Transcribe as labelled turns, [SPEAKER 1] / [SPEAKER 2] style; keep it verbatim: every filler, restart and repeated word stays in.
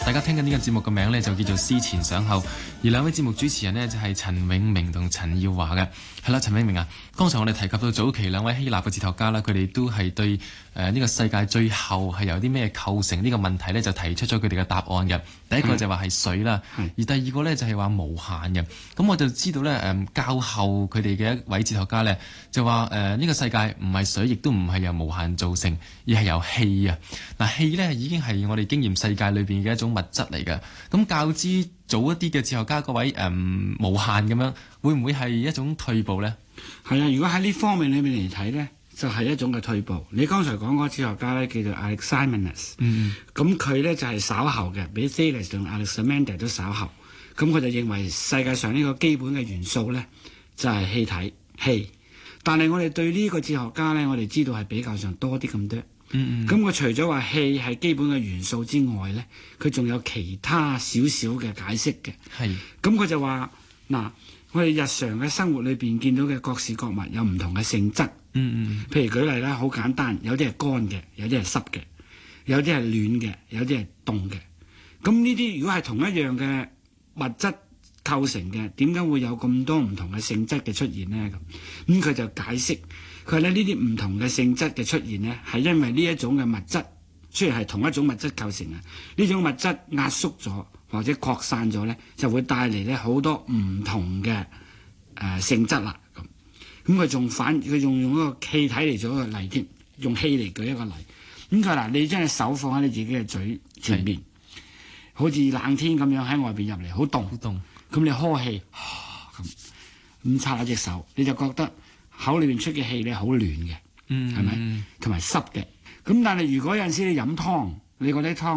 [SPEAKER 1] 大家聽緊呢個節目嘅名呢，就叫做思前想後，而兩位節目主持人呢，就係陳永明同陳耀華嘅。係啦，陳永明啊，剛才我哋提及到早期兩位希臘嘅哲學家啦，佢哋都係對誒呢、呃這個世界最後係由啲咩構成呢個問題呢，就提出咗佢哋嘅答案嘅。第一個就話係水啦，而第二個呢，就係話無限嘅。咁我就知道呢，誒、呃、較後佢哋嘅一位哲學家呢，就話誒呢個世界唔係水，亦都唔係由無限造成，而係由氣啊。嗱，氣呢已經係我哋經驗世界裏邊嘅一種物質嚟嘅。咁較之早一啲嘅哲學家嗰位誒、嗯、無限咁樣，會唔會係一種退步呢？
[SPEAKER 2] 係啊，如果喺呢方面裏面嚟睇呢，就係、是、一種嘅退步。你剛才講嗰個哲學家呢，叫做 Anaximenes，嗯，咁佢呢就係、是、稍後嘅，比 Thales 同 Anaximenes 都稍後。咁佢就認為世界上呢個基本嘅元素呢，就係、是、氣體氣。但係我哋對呢個哲學家呢，我哋知道係比較上多啲咁多。嗯嗯，咁佢除咗話氣係基本嘅元素之外咧，佢仲有其他少少嘅解釋嘅。係，咁佢就話嗱，我哋日常嘅生活裏邊見到嘅各事各物有唔同嘅性質。嗯嗯，譬如舉例啦，好簡單，有啲係乾嘅，有啲係濕嘅，有啲係暖嘅，有啲係凍嘅。咁呢啲如果係同一樣嘅物質構成嘅，點解會有咁多唔同嘅性質嘅出現呢？咁咁佢就解釋。佢話咧，呢啲唔同嘅性質嘅出現呢，係因為呢一種嘅物質，雖然係同一種物質構成啊，呢種物質壓縮咗或者擴散咗呢，就會帶嚟咧好多唔同嘅誒、呃、性質啦。咁咁佢仲反佢仲用一個氣體嚟做一個例添，用氣嚟舉一個例。咁佢話嗱，你將隻手放喺你自己嘅嘴前面，好似冷天咁樣喺外邊入嚟，好凍，好凍。咁你呵氣，咁咁擦下隻手，你就覺得口裏邊出嘅氣咧好暖嘅，係咪、嗯？同埋濕嘅。咁但係如果有陣時你飲湯，你覺得湯